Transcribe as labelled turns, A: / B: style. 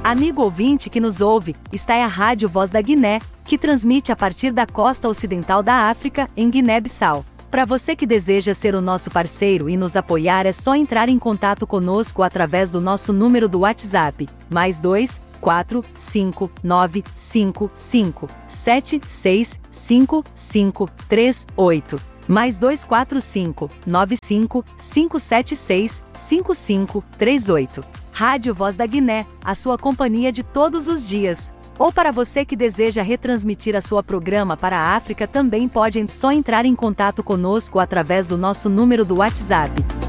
A: Amigo ouvinte que nos ouve, está a Rádio Voz da Guiné, que transmite a partir da costa ocidental da África, em Guiné-Bissau. Para você que deseja ser o nosso parceiro e nos apoiar, é só entrar em contato conosco através do nosso número do WhatsApp, +2 4 5 9 5 5 7 6 5 5 3 8, +245 95 576 55 38. Rádio Voz da Guiné, a sua companhia de todos os dias. Ou para você que deseja retransmitir a sua programa para a África, também pode só entrar em contato conosco através do nosso número do WhatsApp,